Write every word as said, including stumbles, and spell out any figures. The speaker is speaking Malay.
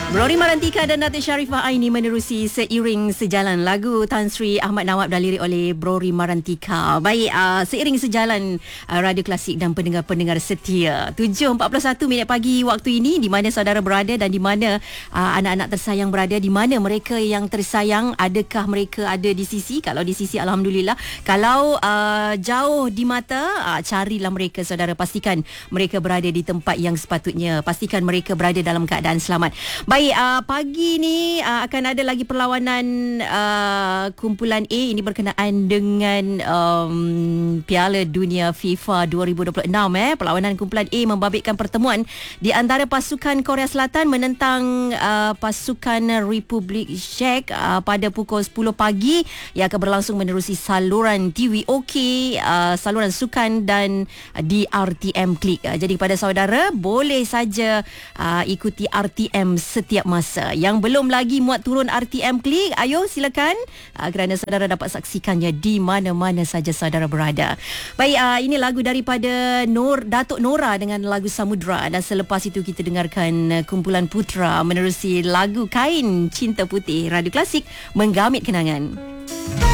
Rory Marantika dan Datuk Sharifah Aini menerusi Seiring Sejalan, lagu Tan Sri Ahmad Nawab dan lirik oleh Rory Marantika. Baik, uh, Seiring Sejalan, uh, Radio Klasik dan pendengar-pendengar setia. tujuh empat puluh satu minit pagi waktu ini, di mana saudara berada dan di mana uh, anak-anak tersayang berada, di mana mereka yang tersayang, adakah mereka ada di sisi? Kalau di sisi, alhamdulillah. Kalau uh, jauh di mata, uh, carilah mereka saudara, pastikan mereka berada di tempat yang sepatutnya, pastikan mereka berada dalam keadaan selamat. Baik, uh, pagi ni uh, akan ada lagi perlawanan uh, kumpulan A. Ini berkenaan dengan um, Piala Dunia FIFA dua ribu dua puluh enam. Eh. Perlawanan kumpulan A membabitkan pertemuan di antara pasukan Korea Selatan menentang uh, pasukan Republik Czech uh, pada pukul sepuluh pagi, yang akan berlangsung menerusi saluran T V O K, uh, saluran sukan dan uh, di R T M Klik. Uh, jadi kepada saudara, boleh saja uh, ikuti R T M setiap masa. Yang belum lagi muat turun R T M Klik, ayo silakan, uh, kerana saudara dapat saksikannya di mana-mana saja saudara berada. Baik, uh, ini lagu daripada Nur Datuk Nora dengan lagu Samudra, dan selepas itu kita dengarkan uh, kumpulan Putra menerusi lagu Kain Cinta Putih. Radio Klasik, menggamit kenangan.